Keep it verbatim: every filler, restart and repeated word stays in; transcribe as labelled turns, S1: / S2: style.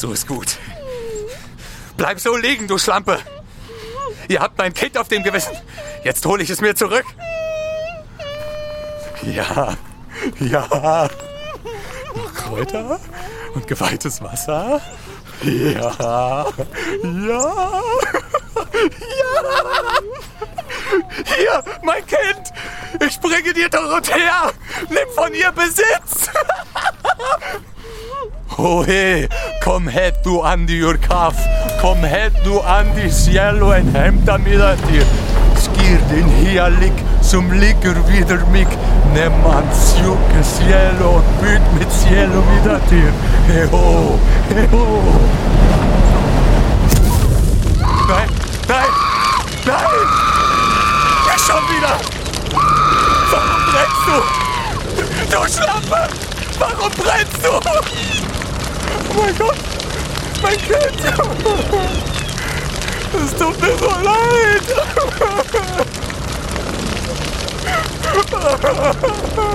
S1: So ist gut. Bleib so liegen, du Schlampe. Ihr habt mein Kind auf dem Gewissen. Jetzt hole ich es mir zurück. Ja, ja. Noch Kräuter und geweihtes Wasser. Ja, ja, ja. Hier, mein Kind. Ich bringe dir Dorothea. Nimm von ihr Besitz. Ohe, kom het du an die Urkaf. Kom het du an die cielo en hämta mida dir. Skir din hialik som ligger vidare mig. Nämman sjuke cielo och bygg mitt cielo vidare till. Heho, heho. Nein, nein, nein! Ja, schon wieder! Warum brennst du? Du Schlampe! Warum brennst du? Oh mein Gott! Mein Kind! Es tut mir so leid!